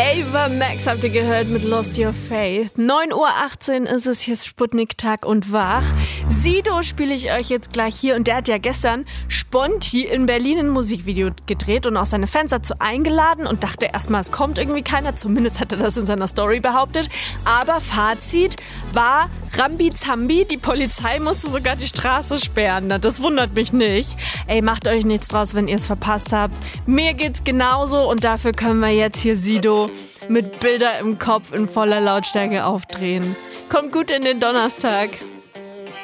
Ava Max habt ihr gehört mit Lost Your Faith. 9:18 Uhr ist es, hier ist Sputnik-Tag und wach. Sido spiele ich euch jetzt gleich hier und der hat ja gestern sponti in Berlin ein Musikvideo gedreht und auch seine Fans dazu eingeladen und dachte erstmal, es kommt irgendwie keiner, zumindest hat er das in seiner Story behauptet. Aber Fazit war Rambizambi, die Polizei musste sogar die Straße sperren. Na, das wundert mich nicht. Ey, macht euch nichts draus, wenn ihr es verpasst habt. Mir geht's genauso und dafür können wir jetzt hier Sido mit Bilder im Kopf in voller Lautstärke aufdrehen. Kommt gut in den Donnerstag.